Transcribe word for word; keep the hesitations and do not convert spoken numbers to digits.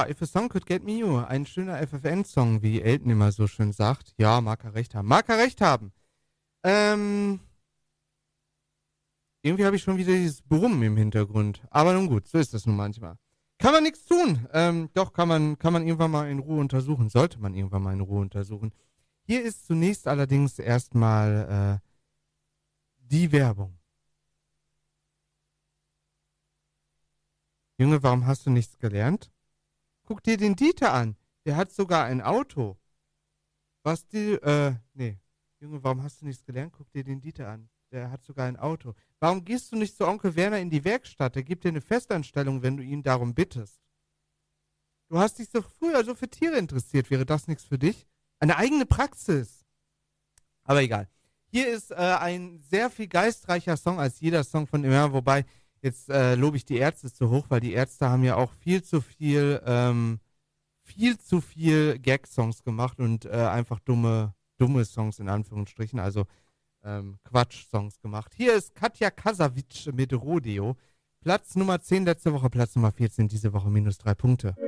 If a Song Could Get Me You. Ein schöner F F N-Song, wie Elton immer so schön sagt. Ja, mag er recht haben. Mag er recht haben. Ähm, irgendwie habe ich schon wieder dieses Brummen im Hintergrund. Aber nun gut, so ist das nun manchmal. Kann man nichts tun. Ähm, doch, kann man, kann man irgendwann mal in Ruhe untersuchen. Sollte man irgendwann mal in Ruhe untersuchen. Hier ist zunächst allerdings erstmal äh, die Werbung. Junge, warum hast du nichts gelernt? Guck dir den Dieter an. Der hat sogar ein Auto. Was die, äh, nee. Junge, warum hast du nichts gelernt? Guck dir den Dieter an. Der hat sogar ein Auto. Warum gehst du nicht zu Onkel Werner in die Werkstatt? Der gibt dir eine Festanstellung, wenn du ihn darum bittest. Du hast dich so früher so für Tiere interessiert. Wäre das nichts für dich? Eine eigene Praxis. Aber egal. Hier ist äh, ein sehr viel geistreicher Song als jeder Song von ihm. Wobei, jetzt äh, lobe ich die Ärzte zu hoch, weil die Ärzte haben ja auch viel zu viel, ähm, viel zu viel Gag-Songs gemacht und äh, einfach dumme, dumme Songs in Anführungsstrichen, also ähm, Quatsch-Songs gemacht. Hier ist Katja Kasavic mit Rodeo. Platz Nummer zehn letzte Woche, Platz Nummer vierzehn diese Woche, minus drei Punkte.